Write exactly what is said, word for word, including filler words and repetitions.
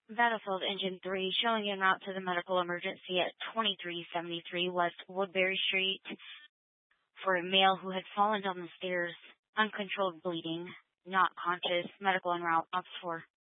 Battlefield Engine three showing en route to the medical emergency at twenty-three seventy-three West Woodbury Street for a male who had fallen down the stairs, uncontrolled bleeding, not conscious, medical en route, ops four.